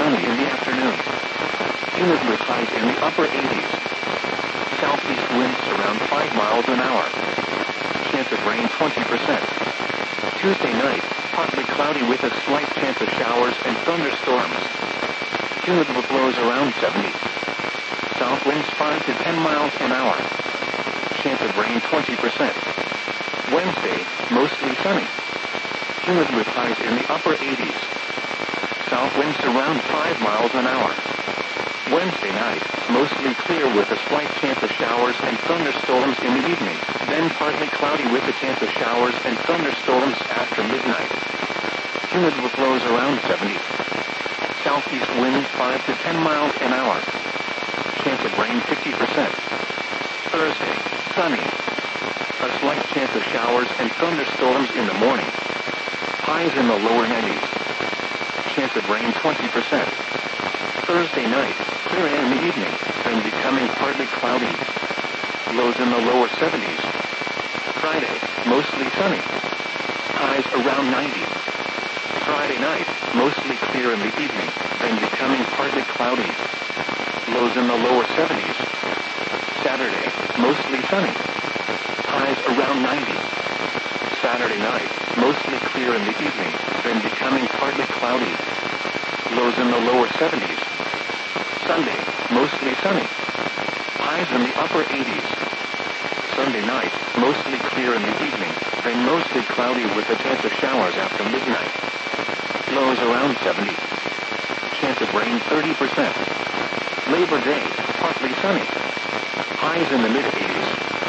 sunny in the afternoon. Humid with highs in the upper 80s. Southeast winds around 5 miles an hour. Chance of rain 20%. Tuesday night, partly cloudy with a slight chance of showers and thunderstorms. Humid with lows around 70. South winds 5 to 10 miles an hour. Chance of rain 20%. Wednesday, mostly sunny. Humid with highs in the upper 80s. South winds around 5 miles an hour. Wednesday night, mostly clear with a slight chance of showers and thunderstorms in the evening, then partly cloudy with a chance of showers and thunderstorms after midnight. Humid with lows around 70. Southeast winds 5 to 10 miles an hour. Chance of rain 50%. Thursday, sunny. A slight chance of showers and thunderstorms in the morning. Highs in the lower 90s. Chance of rain 20%. Thursday night, clear in the evening, then becoming partly cloudy. Lows in the lower 70s. Friday, mostly sunny. Highs around 90. Friday night, mostly clear in the evening, then becoming partly cloudy. Lows in the lower 70s. Saturday, mostly sunny. Highs around 90. Saturday night, mostly clear in the evening, then becoming partly cloudy. Lows in the lower 70s. Sunday, mostly sunny. Highs in the upper 80s. Sunday night, mostly clear in the evening, then mostly cloudy with a chance of showers after midnight. Lows around 70. Chance of rain 30%. Labor Day, partly sunny. Highs in the mid-80s.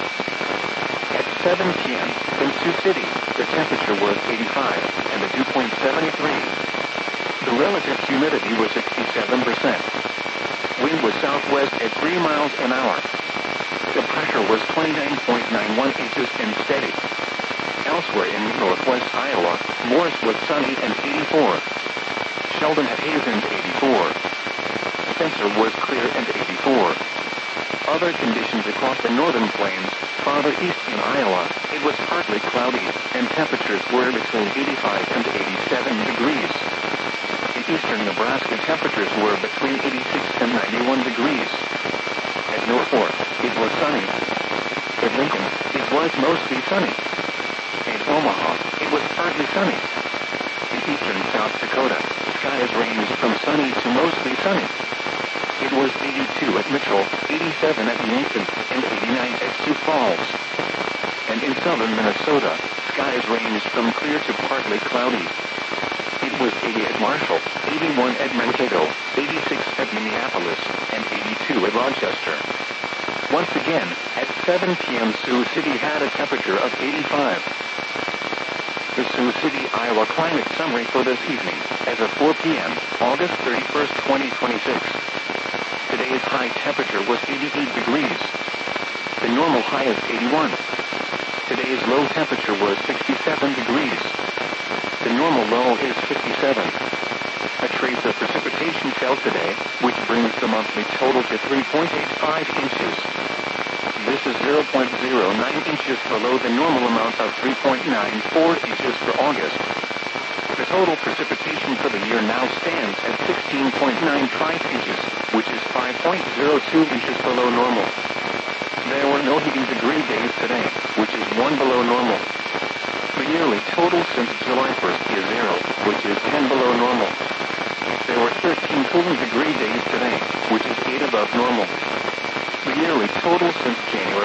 At 7 p.m. in Sioux City, the temperature was 85 and the dew point 73. The relative humidity was 67%. Wind was southwest at 3 miles an hour. The pressure was 29.91 inches and steady. Elsewhere in northwest Iowa, Morris was sunny and 84. Sheldon had haze and 84. Spencer was clear and 84. Other conditions across the northern plains, farther east in Iowa, it was partly cloudy, and temperatures were between 85 and 87 degrees. In eastern Nebraska, temperatures were between 86 and 91 degrees. At North Fork, it was sunny. At Lincoln, it was mostly sunny. At Omaha, it was partly sunny. In eastern South Dakota, skies ranged from sunny to mostly sunny. It was 82 at Mitchell, 87 at Yankton, and 89 at Sioux Falls. And in southern Minnesota, skies ranged from clear to partly cloudy. It was 80 at Marshall, 81 at Mankato, 86 at Minneapolis, and 82 at Rochester. Once again, at 7 p.m. Sioux City had a temperature of 85. The Sioux City, Iowa climate summary for this evening, as of 4 p.m., August 31st, 2026. Today's high temperature was 88 degrees. The normal high is 81. Today's low temperature was 67 degrees. The normal low is 57. A trace of precipitation fell today, which brings the monthly total to 3.85 inches. This is 0.09 inches below the normal amount of 3.94 inches for August. The total precipitation for the year now stands at 16.95 inches, which is 5.02 inches below normal. There were no heating degree days today, which is 1 below normal. The yearly total since July 1st is 0, which is 10 below normal. There were 13 cooling degree days today, which is 8 above normal. The yearly total since January